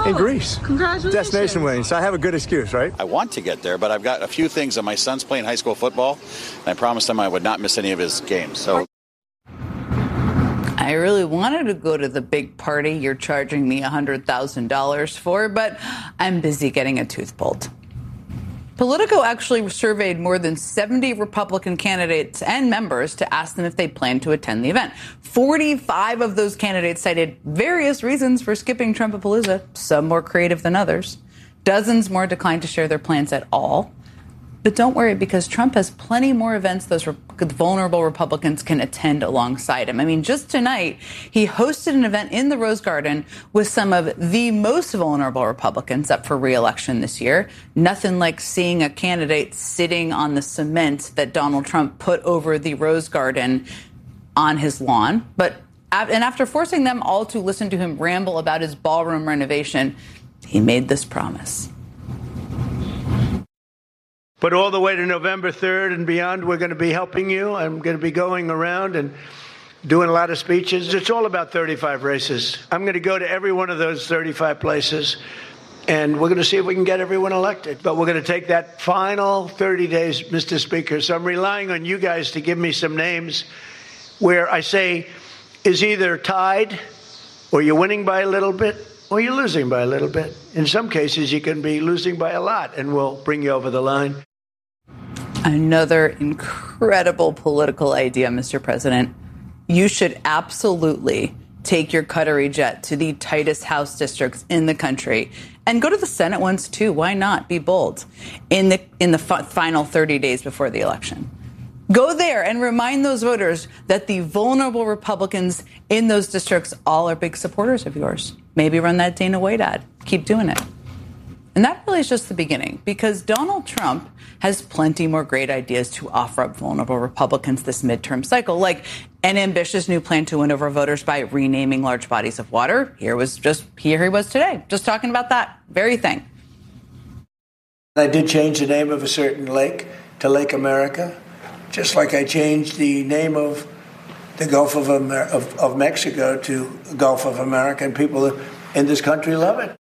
in Greece. Congratulations. Destination wedding. So I have a good excuse, right? I want to get there, but I've got a few things. My son's playing high school football, and I promised him I would not miss any of his games. So I really wanted to go to the big party you're charging me $100,000 for, but I'm busy getting a tooth pulled. Politico actually surveyed more than 70 Republican candidates and members to ask them if they plan to attend the event. 45 of those candidates cited various reasons for skipping Trumpapalooza, some more creative than others. Dozens more declined to share their plans at all. But don't worry, because Trump has plenty more events those vulnerable Republicans can attend alongside him. I mean, just tonight, he hosted an event in the Rose Garden with some of the most vulnerable Republicans up for re-election this year. Nothing like seeing a candidate sitting on the cement that Donald Trump put over the Rose Garden on his lawn. And after forcing them all to listen to him ramble about his ballroom renovation, he made this promise. But all the way to November 3rd and beyond, we're going to be helping you. I'm going to be going around and doing a lot of speeches. It's all about 35 races. I'm going to go to every one of those 35 places, and we're going to see if we can get everyone elected. But we're going to take that final 30 days, Mr. Speaker. So I'm relying on you guys to give me some names where I say is either tied or you're winning by a little bit or you're losing by a little bit. In some cases, you can be losing by a lot, and we'll bring you over the line. Another incredible political idea, Mr. President. You should absolutely take your Qatari jet to the tightest House districts in the country and go to the Senate ones, too. Why not? Be bold in the final 30 days before the election. Go there and remind those voters that the vulnerable Republicans in those districts all are big supporters of yours. Maybe run that Dana White ad. Keep doing it. And that really is just the beginning, because Donald Trump has plenty more great ideas to offer up vulnerable Republicans this midterm cycle, like an ambitious new plan to win over voters by renaming large bodies of water. Here he was today, just talking about that very thing. I did change the name of a certain lake to Lake America, just like I changed the name of the Gulf of Mexico to Gulf of America, and people in this country love it.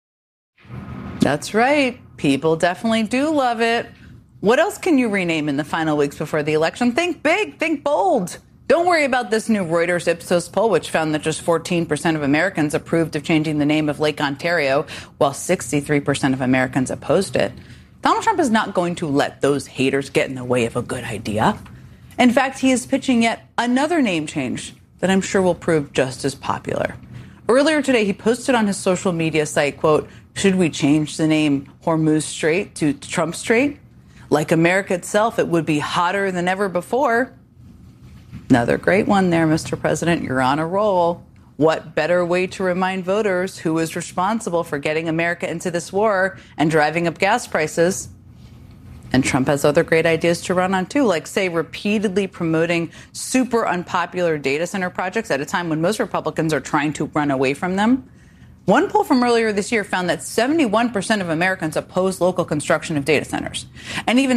That's right. People definitely do love it. What else can you rename in the final weeks before the election? Think big, think bold. Don't worry about this new Reuters Ipsos poll, which found that just 14% of Americans approved of changing the name of Lake Ontario, while 63% of Americans opposed it. Donald Trump is not going to let those haters get in the way of a good idea. In fact, he is pitching yet another name change that I'm sure will prove just as popular. Earlier today, he posted on his social media site, quote, "Should we change the name Hormuz Strait to Trump Strait? Like America itself, it would be hotter than ever before." Another great one there, Mr. President. You're on a roll. What better way to remind voters who is responsible for getting America into this war and driving up gas prices? And Trump has other great ideas to run on, too, like, say, repeatedly promoting super unpopular data center projects at a time when most Republicans are trying to run away from them. One poll from earlier this year found that 71% of Americans oppose local construction of data centers, and even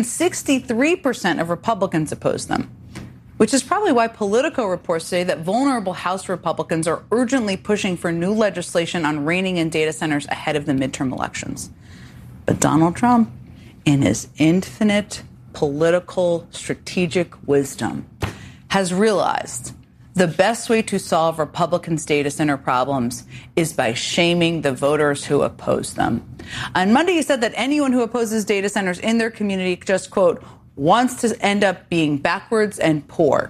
63% of Republicans oppose them, which is probably why Politico reports today that vulnerable House Republicans are urgently pushing for new legislation on reining in data centers ahead of the midterm elections. But Donald Trump, in his infinite political strategic wisdom, has realized the best way to solve Republicans' data center problems is by shaming the voters who oppose them. On Monday, he said that anyone who opposes data centers in their community just, quote, wants to end up being backwards and poor.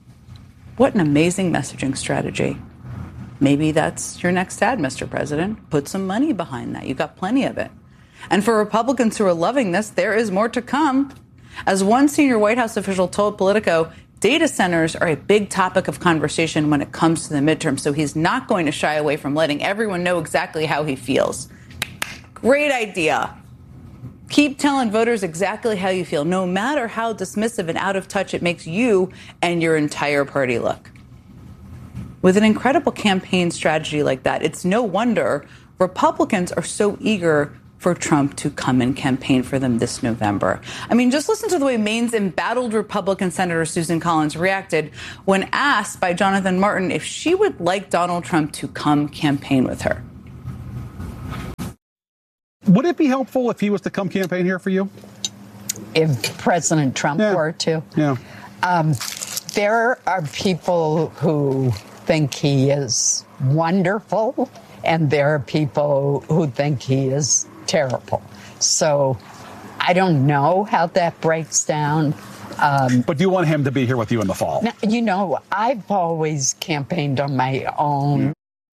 What an amazing messaging strategy. Maybe that's your next ad, Mr. President. Put some money behind that. You've got plenty of it. And for Republicans who are loving this, there is more to come. As one senior White House official told Politico, data centers are a big topic of conversation when it comes to the midterm, so he's not going to shy away from letting everyone know exactly how he feels. Great idea. Keep telling voters exactly how you feel, no matter how dismissive and out of touch it makes you and your entire party look. With an incredible campaign strategy like that, it's no wonder Republicans are so eager for Trump to come and campaign for them this November. I mean, just listen to the way Maine's embattled Republican Senator Susan Collins reacted when asked by Jonathan Martin if she would like Donald Trump to come campaign with her. Would it be helpful if he was to come campaign here for you? If President Trump were to? Yeah. There are people who think he is wonderful, and there are people who think he is terrible. So I don't know how that breaks down. But do you want him to be here with you in the fall? Now, you know, I've always campaigned on my own.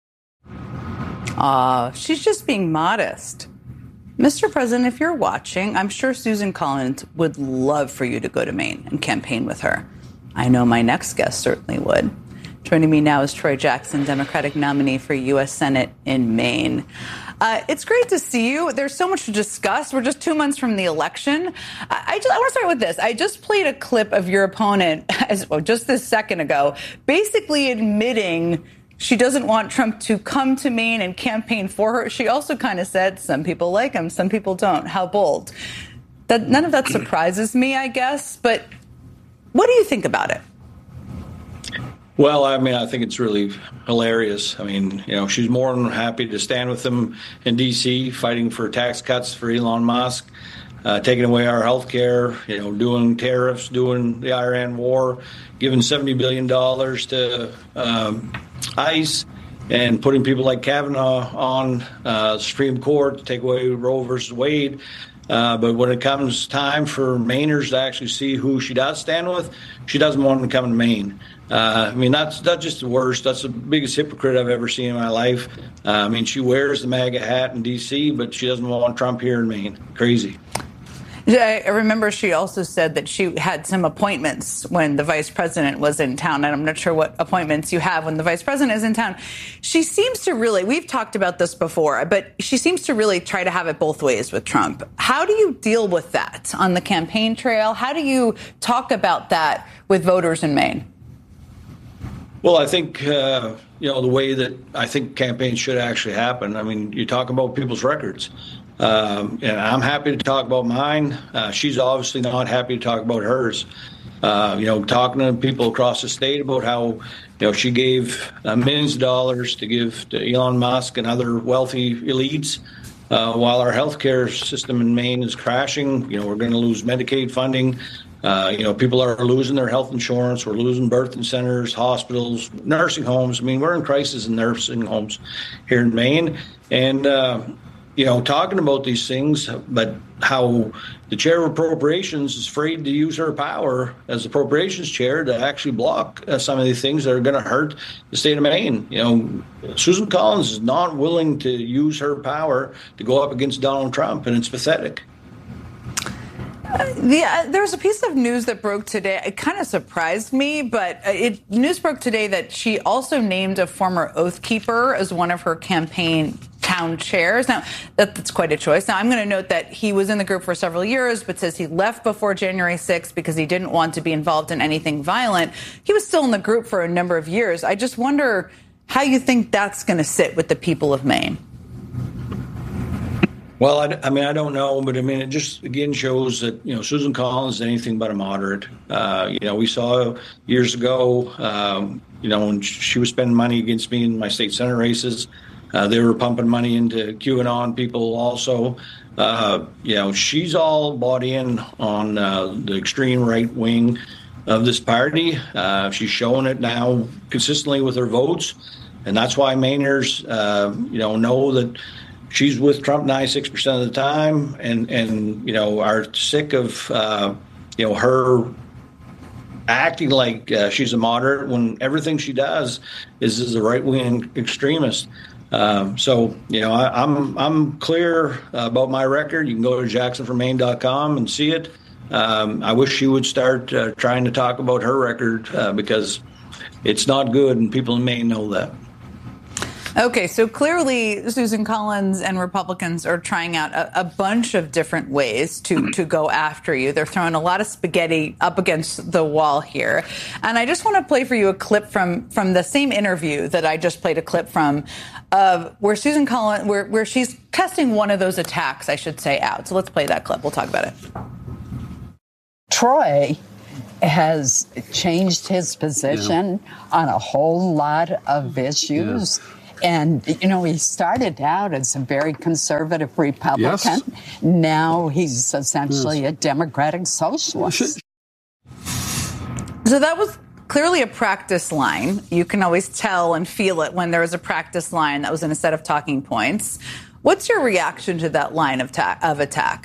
She's just being modest. Mr. President, if you're watching, I'm sure Susan Collins would love for you to go to Maine and campaign with her. I know my next guest certainly would. Joining me now is Troy Jackson, Democratic nominee for U.S. Senate in Maine. It's great to see you. There's so much to discuss. We're just 2 months from the election. I want to start with this. I just played a clip of your opponent just this second ago, basically admitting she doesn't want Trump to come to Maine and campaign for her. She also kind of said some people like him, some people don't. How bold. None of that surprises me, I guess. But what do you think about it? Well, I mean, I think it's really hilarious. I mean, you know, she's more than happy to stand with him in D.C., fighting for tax cuts for Elon Musk, taking away our health care, you know, doing tariffs, doing the Iran war, giving $70 billion to ICE, and putting people like Kavanaugh on the Supreme Court to take away Roe versus Wade. But when it comes time for Mainers to actually see who she does stand with, she doesn't want them to come to Maine. I mean, that's just the worst. That's the biggest hypocrite I've ever seen in my life. I mean, she wears the MAGA hat in D.C., but she doesn't want Trump here in Maine. Crazy. I remember she also said that she had some appointments when the vice president was in town, and I'm not sure what appointments you have when the vice president is in town. She seems to really, we've talked about this before, but she seems to really try to have it both ways with Trump. How do you deal with that on the campaign trail? How do you talk about that with voters in Maine? Well, I think, you know, the way that I think campaigns should actually happen. I mean, you talk about people's records. And I'm happy to talk about mine. She's obviously not happy to talk about hers. You know, talking to people across the state about how, you know, she gave millions of dollars to give to Elon Musk and other wealthy elites, while our healthcare system in Maine is crashing. You know, we're going to lose Medicaid funding. You know, people are losing their health insurance. We're losing birthing centers, hospitals, nursing homes. I mean, we're in crisis in nursing homes here in Maine. And, you know, talking about these things, but how the chair of appropriations is afraid to use her power as appropriations chair to actually block some of these things that are going to hurt the state of Maine. You know, Susan Collins is not willing to use her power to go up against Donald Trump, and it's pathetic. There was a piece of news that broke today. It kind of surprised me, but news broke today that she also named a former Oath Keeper as one of her campaign town chairs. Now, that's quite a choice. Now, I'm going to note that he was in the group for several years, but says he left before January 6th because he didn't want to be involved in anything violent. He was still in the group for a number of years. I just wonder how you think that's going to sit with the people of Maine. Well, I mean, I don't know, but I mean, it just again shows that, you know, Susan Collins is anything but a moderate. You know, we saw years ago, you know, when she was spending money against me in my state Senate races, they were pumping money into QAnon people also. You know, she's all bought in on the extreme right wing of this party. She's showing it now consistently with her votes. And that's why Mainers, you know that she's with Trump 96% of the time, and you know, are sick of you know, her acting like she's a moderate when everything she does is a right wing extremist. So you know, I'm clear about my record. You can go to jacksonformaine.com and see it. I wish she would start trying to talk about her record because it's not good, and people in Maine know that. Okay, so clearly Susan Collins and Republicans are trying out a bunch of different ways to go after you. They're throwing a lot of spaghetti up against the wall here. And I just want to play for you a clip from the same interview that I just played a clip from where Susan Collins, where she's testing one of those attacks, I should say, out. So let's play that clip. We'll talk about it. Troy has changed his position on a whole lot of issues. And, you know, he started out as a very conservative Republican. Yes. Now he's essentially a democratic socialist. So that was clearly a practice line. You can always tell and feel it when there is a practice line that was in a set of talking points. What's your reaction to that line of attack?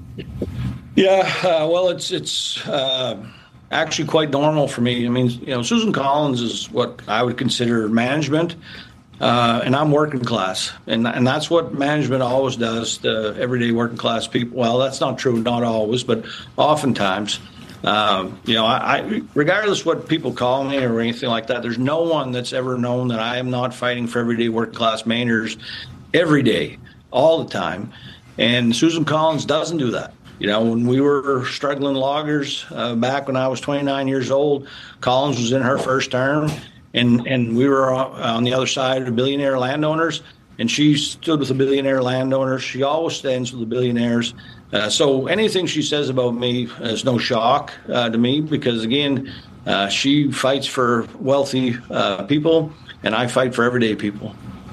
Yeah, well, it's actually quite normal for me. I mean, you know, Susan Collins is what I would consider management. And I'm working class, and that's what management always does to everyday working class people. Well, that's not true, not always, but oftentimes. You know, I regardless what people call me or anything like that, there's no one that's ever known that I am not fighting for everyday working class Mainers every day, all the time. And Susan Collins doesn't do that. You know, when we were struggling loggers back when I was 29 years old, Collins was in her first term. And we were on the other side of the billionaire landowners, and she stood with the billionaire landowners. She always stands with the billionaires. So anything she says about me is no shock to me because, again, she fights for wealthy people, and I fight for everyday people.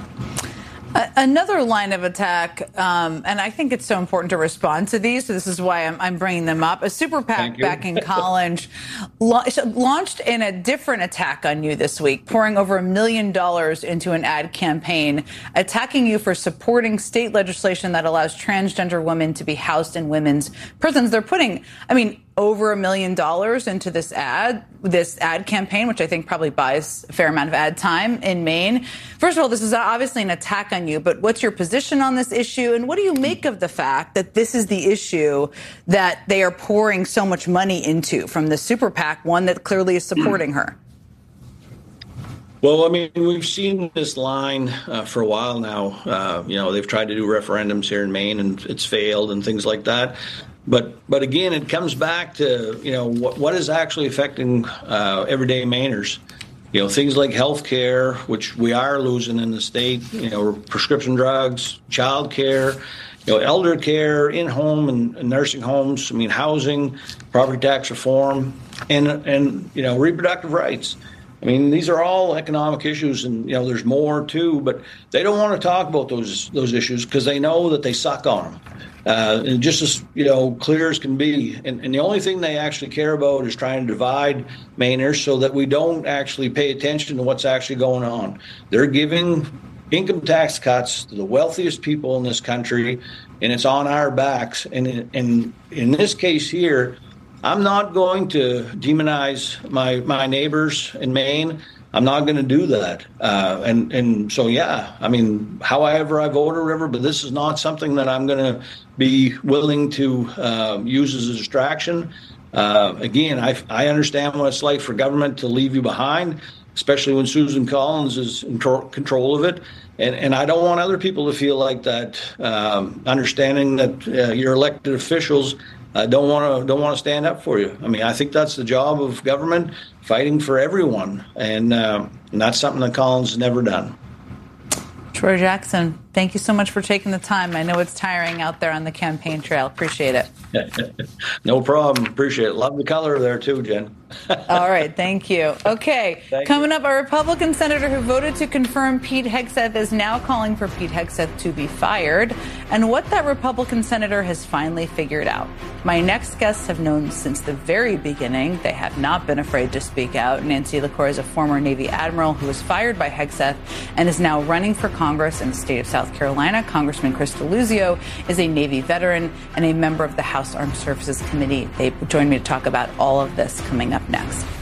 Another line of attack, and I think it's so important to respond to these, so this is why I'm bringing them up. A super PAC back in College launched in a different attack on you this week, pouring over $1 million into an ad campaign, attacking you for supporting state legislation that allows transgender women to be housed in women's prisons. They're putting, over $1 million into this ad campaign, which I think probably buys a fair amount of ad time in Maine. First of all, this is obviously an attack on you, but what's your position on this issue? And what do you make of the fact that this is the issue that they are pouring so much money into from the super PAC, one that clearly is supporting her? Well, I mean, we've seen this line for a while now. You know, they've tried to do referendums here in Maine and it's failed and things like that. But again, it comes back to, you know, what is actually affecting everyday Mainers. You know, things like health care, which we are losing in the state, you know, prescription drugs, child care, you know, elder care, in-home and nursing homes, housing, property tax reform, and you know, reproductive rights. I mean, these are all economic issues, and, you know, there's more too, but they don't want to talk about those issues because they know that they suck on them. And just as, you know, clear as can be. And the only thing they actually care about is trying to divide Mainers so that we don't actually pay attention to what's actually going on. They're giving income tax cuts to the wealthiest people in this country, and it's on our backs. And in this case here, I'm not going to demonize my neighbors in Maine. I'm not going to do that. And so, yeah, I mean, however I vote or whatever, but this is not something that I'm going to be willing to use as a distraction. Again, I understand what it's like for government to leave you behind, especially when Susan Collins is in control of it. And I don't want other people to feel like that, understanding that your elected officials don't want to stand up for you. I mean, I think that's the job of government, fighting for everyone, and that's something that Collins has never done. Troy Jackson, thank you so much for taking the time. I know it's tiring out there on the campaign trail. Appreciate it. No problem. Appreciate it. Love the color there too, Jen. All right. Thank you. Okay. Coming up, a Republican senator who voted to confirm Pete Hegseth is now calling for Pete Hegseth to be fired, and what that Republican senator has finally figured out. My next guests have known since the very beginning. They have not been afraid to speak out. Nancy LaCour is a former Navy admiral who was fired by Hegseth and is now running for Congress in the state of South Carolina. Congressman Chris Deluzio is a Navy veteran and a member of the House Armed Services Committee. They join me to talk about all of this coming up next.